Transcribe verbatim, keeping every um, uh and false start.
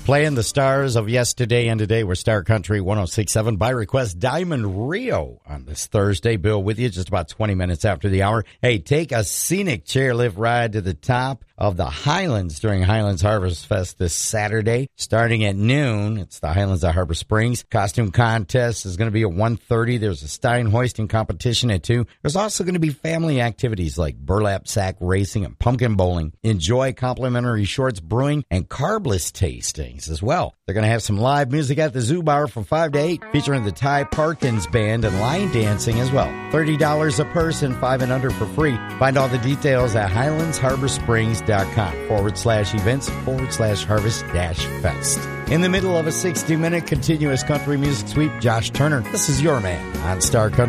Playing the stars of yesterday and today. We're Star Country one oh six point seven. By request, Diamond Rio on this Thursday. Bill with you just about twenty minutes after the hour. Hey, take a scenic chairlift ride to the top of the Highlands during Highlands Harvest Fest this Saturday. Starting at noon, it's the Highlands of Harbor Springs. Costume contest is going to be at one thirty. There's a Stein hoisting competition at two. There's also going to be family activities like burlap sack racing and pumpkin bowling. Enjoy complimentary shorts brewing and carbless tastings as well. They're going to have some live music at the Zoo Bar from five to eight, featuring the Ty Parkins Band and line dancing as well. thirty dollars a person, five and under for free. Find all the details at highlandsharborsprings.com forward slash events forward slash harvest dash fest. In the middle of a sixty-minute continuous country music sweep, Josh Turner. This is your man on Star Country.